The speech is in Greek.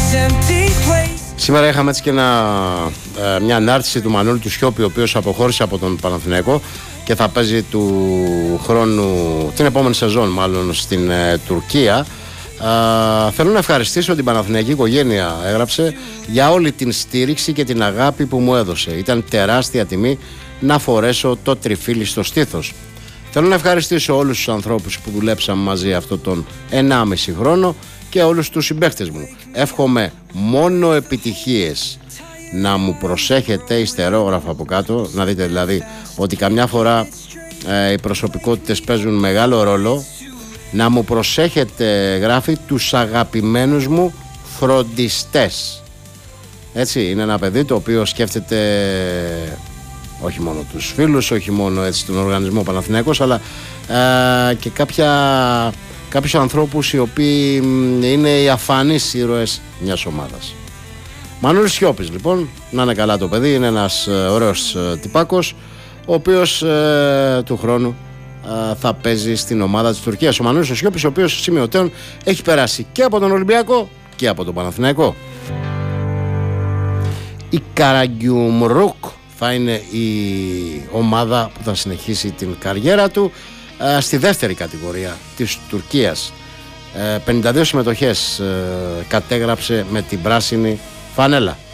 Σήμερα είχαμε έτσι και μια ανάρτηση του Μανώλη του Σιώπη, ο οποίος αποχώρησε από τον Παναθηναϊκό και θα παίζει του χρόνου, την επόμενη σεζόν μάλλον, στην Τουρκία. Θέλω να ευχαριστήσω την Παναθηναϊκή οικογένεια, έγραψε, για όλη την στήριξη και την αγάπη που μου έδωσε. Ήταν τεράστια τιμή να φορέσω το τριφύλι στο στήθος. Θέλω να ευχαριστήσω όλους τους ανθρώπους που δουλέψαμε μαζί αυτό τον 1,5 χρόνο και όλους τους συμπαίκτες μου. Εύχομαι μόνο επιτυχίες. Να μου προσέχετε, ιστερόγραφα από κάτω, να δείτε δηλαδή ότι καμιά φορά οι προσωπικότητες παίζουν μεγάλο ρόλο. Να μου προσέχετε, γράφει, τους αγαπημένους μου φροντιστές. Έτσι, είναι ένα παιδί το οποίο σκέφτεται όχι μόνο τους φίλους, όχι μόνο έτσι τον οργανισμό Παναθηναϊκός, αλλά και κάποιους ανθρώπους οι οποίοι είναι οι αφανείς ήρωες μιας ομάδας. Μανώλης Σιώπης, λοιπόν, να είναι καλά το παιδί, είναι ένας ωραίος τυπάκος, ο οποίος του χρόνου θα παίζει στην ομάδα της Τουρκίας. Ο Μανώλης Σιώπης, ο οποίος σημειωτέων έχει περάσει και από τον Ολυμπιακό και από τον Παναθηναϊκό. Η Καραγκιουμρούκ θα είναι η ομάδα που θα συνεχίσει την καριέρα του στη δεύτερη κατηγορία της Τουρκίας. 52 συμμετοχές κατέγραψε με την πράσινη φανέλα.